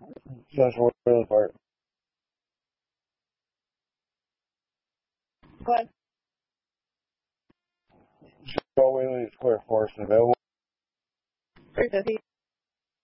Central Wheeling Park. What? Joe Wheeling Square Force available. 350.